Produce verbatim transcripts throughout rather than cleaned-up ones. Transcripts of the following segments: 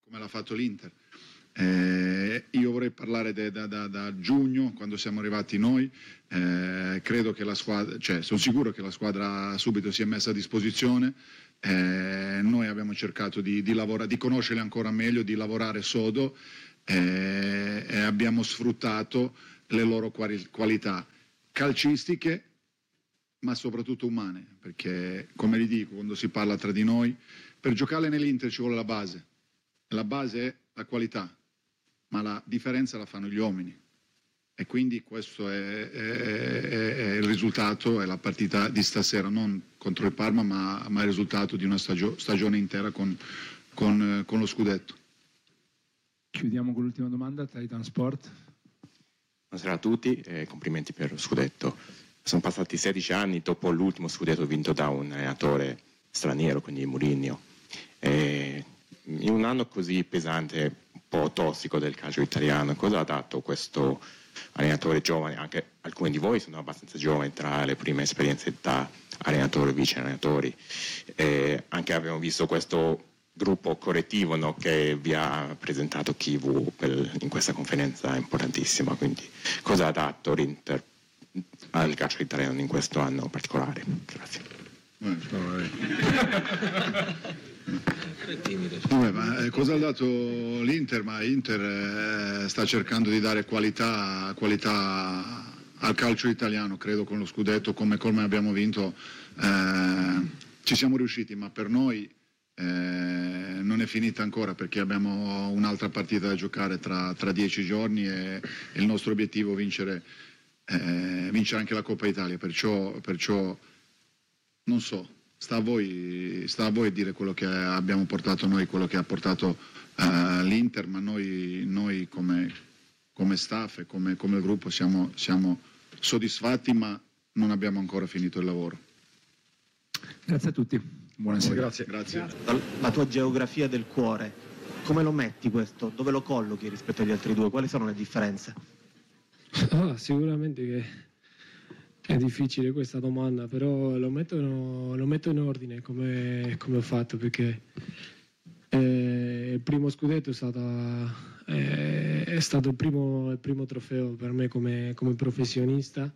come l'ha fatto l'Inter. Eh, io vorrei parlare de, da, da, da giugno, quando siamo arrivati noi. Eh, credo che la squadra, cioè sono sicuro che la squadra subito si è messa a disposizione. Eh, noi abbiamo cercato di, di lavorare, di conoscerli ancora meglio, di lavorare sodo, eh, e abbiamo sfruttato le loro quali, qualità calcistiche, ma soprattutto umane, perché come vi dico, quando si parla tra di noi, per giocare nell'Inter ci vuole la base, la base è la qualità, ma la differenza la fanno gli uomini, e quindi questo è, è, è il risultato, è la partita di stasera, non contro il Parma, ma, ma il risultato di una stagio, stagione intera con, con, con lo scudetto. Chiudiamo con l'ultima domanda, Titan Sport. Buonasera a tutti e complimenti per lo scudetto. Sono passati sedici anni dopo l'ultimo scudetto vinto da un allenatore straniero, quindi Mourinho. E in un anno così pesante, un po' tossico del calcio italiano, cosa ha dato questo allenatore giovane? Anche alcuni di voi sono abbastanza giovani, tra le prime esperienze da allenatore e vice allenatori. E anche abbiamo visto questo gruppo correttivo, no, che vi ha presentato Chivu per, in questa conferenza importantissima. Quindi cosa ha dato l'Inter al calcio italiano in questo anno particolare? Grazie. Vabbè, ma eh, cosa ha dato l'Inter? Ma l'Inter eh, sta cercando di dare qualità, qualità al calcio italiano, credo con lo scudetto, come, come abbiamo vinto, eh, ci siamo riusciti, ma per noi Eh, non è finita ancora, perché abbiamo un'altra partita da giocare tra, tra dieci giorni e, e il nostro obiettivo è vincere, eh, vincere anche la Coppa Italia, perciò, perciò non so, sta a voi, sta a voi dire quello che abbiamo portato noi, quello che ha portato uh, l'Inter, ma noi, noi come, come staff e come, come gruppo siamo, siamo soddisfatti, ma non abbiamo ancora finito il lavoro. Grazie a tutti. Buonasera. Grazie, grazie. La tua geografia del cuore, come lo metti questo? Dove lo collochi rispetto agli altri due? Quali sono le differenze? Ah, sicuramente che è difficile questa domanda, però lo metto, lo metto in ordine come, come ho fatto, perché eh, il primo scudetto è stato, eh, è stato il, primo, il primo trofeo per me come, come professionista.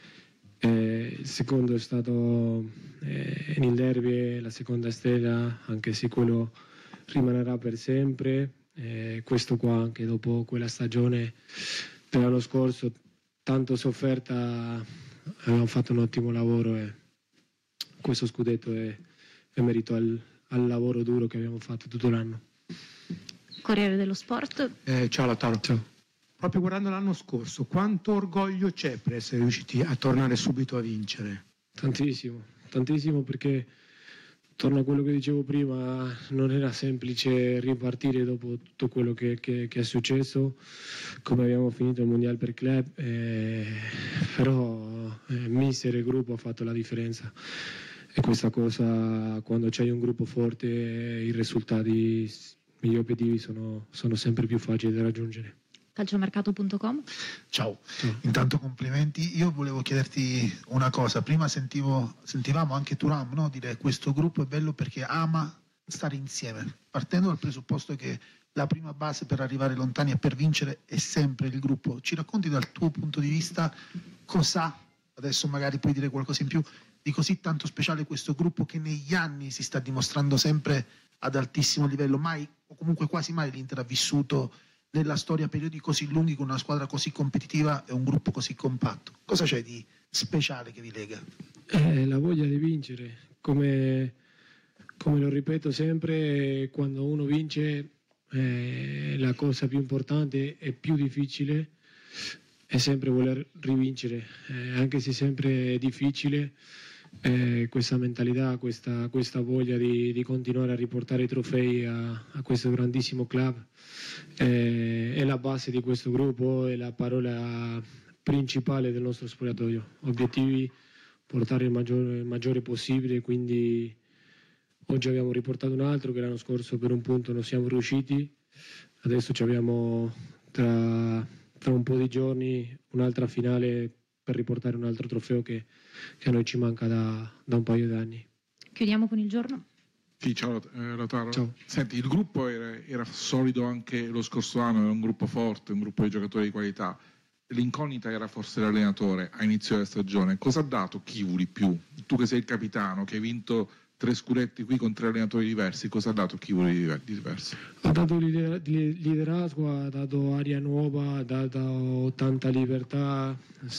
Eh, il secondo è stato eh, nel derby, la seconda stella, anche se quello rimarrà per sempre. Eh, questo qua, anche dopo quella stagione dell'anno scorso, tanto sofferta, abbiamo fatto un ottimo lavoro e questo scudetto è, è merito al, al lavoro duro che abbiamo fatto tutto l'anno. Corriere dello Sport. Eh, ciao Lautaro. Ciao. Proprio guardando l'anno scorso, quanto orgoglio c'è per essere riusciti a tornare subito a vincere? Tantissimo, tantissimo, perché torno a quello che dicevo prima, non era semplice ripartire dopo tutto quello che, che, che è successo, come abbiamo finito il Mondiale per club, eh, però eh, mister e gruppo ha fatto la differenza, e questa cosa, quando c'hai un gruppo forte, i risultati, gli obiettivi sono, sono sempre più facili da raggiungere. calciomercato punto com. Ciao, intanto complimenti. Io volevo chiederti una cosa, prima sentivo, sentivamo anche Thuram, no, dire questo gruppo è bello perché ama stare insieme, partendo dal presupposto che la prima base per arrivare lontani e per vincere è sempre il gruppo. Ci racconti dal tuo punto di vista cosa, adesso magari puoi dire qualcosa in più, di così tanto speciale questo gruppo che negli anni si sta dimostrando sempre ad altissimo livello? Mai, o comunque quasi mai, l'Inter ha vissuto nella storia periodi così lunghi con una squadra così competitiva e un gruppo così compatto. Cosa c'è di speciale che vi lega? Eh, la voglia di vincere, come, come lo ripeto sempre, quando uno vince eh, la cosa più importante e più difficile è sempre voler rivincere, eh, anche se sempre è difficile. Eh, questa mentalità, questa, questa voglia di, di continuare a riportare i trofei a, a questo grandissimo club eh, è la base di questo gruppo, è la parola principale del nostro spogliatoio. Obiettivi: portare il maggiore, il maggiore possibile, quindi oggi abbiamo riportato un altro che l'anno scorso per un punto non siamo riusciti, adesso ci abbiamo tra, tra un po' di giorni un'altra finale per riportare un altro trofeo che, che a noi ci manca da, da un paio di anni. Chiudiamo con il giorno. Sì, ciao eh, Lautaro. Ciao. Senti, il gruppo era, era solido anche lo scorso anno, era un gruppo forte, un gruppo di giocatori di qualità. L'incognita era forse l'allenatore a inizio della stagione. Cosa ha dato Chivu di più? Tu che sei il capitano, che hai vinto tre scudetti qui con tre allenatori diversi, cosa ha dato Chivu di diverso? Ha dato lider- liderazgo, ha dato aria nuova, ha dato tanta libertà,